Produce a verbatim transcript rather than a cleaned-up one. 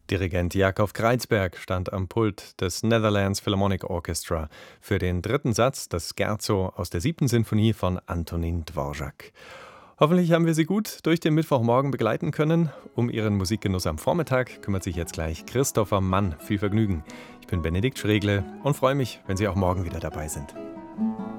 Dirigent Jakov Kreizberg stand am Pult des Netherlands Philharmonic Orchestra für den dritten Satz des Scherzo aus der siebten Sinfonie von Antonin Dvorak. Hoffentlich haben wir Sie gut durch den Mittwochmorgen begleiten können. Um Ihren Musikgenuss am Vormittag kümmert sich jetzt gleich Christopher Mann. Viel Vergnügen. Ich bin Benedikt Schregle und freue mich, wenn Sie auch morgen wieder dabei sind.